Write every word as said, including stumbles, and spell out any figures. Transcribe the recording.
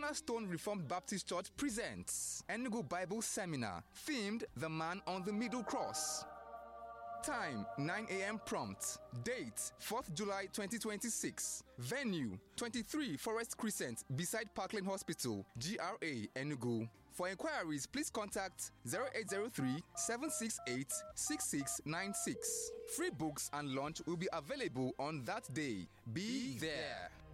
Cornerstone Reformed Baptist Church presents Enugu Bible Seminar themed The Man on the Middle Cross. Time nine a.m. prompt. Date fourth July twenty twenty-six. Venue twenty-three Forest Crescent beside Parkland Hospital, G R A, Enugu. For inquiries, please contact zero eight zero three, seven six eight, six six nine six. Free books and lunch will be available on that day. Be there.